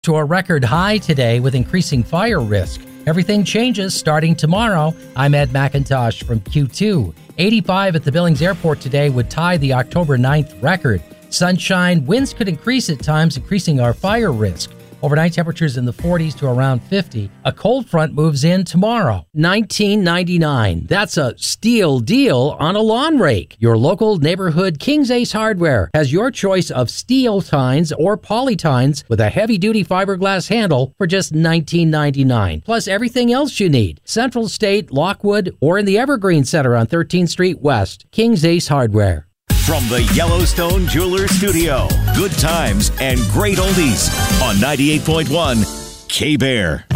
To a record high today with increasing fire risk. Everything changes starting tomorrow. I'm Ed McIntosh from Q2. 85 at the Billings Airport today would tie the October 9th record. Sunshine, winds could increase at times, increasing our fire risk. Overnight temperatures in the 40s to around 50. A cold front moves in tomorrow. $19.99. That's a steal deal on a lawn rake. Your local neighborhood King's Ace Hardware has your choice of steel tines or poly tines with a heavy-duty fiberglass handle for just $19.99. Plus everything else you need. Central State, Lockwood, or in the Evergreen Center on 13th Street West. King's Ace Hardware. From the Yellowstone Jeweler Studio, good times and great oldies on 98.1 K-Bear.